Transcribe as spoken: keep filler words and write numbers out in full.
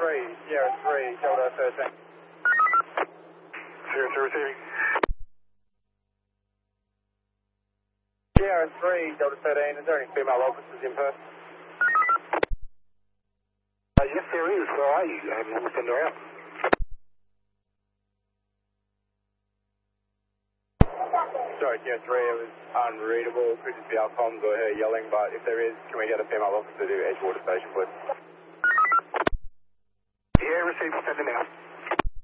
three, Sierra three, Delta thirteen. Sierra three receiving. Sierra three, Delta thirteen, is there any female officers in Perth? Uh, yes, there is. Where are you? Um, we'll send her out. Sorry, Sierra three, it was unreadable. Could just be our comms or her yelling, but if there is, can we get a female officer to Edgewater Station, please? Yeah, receiving, sending out.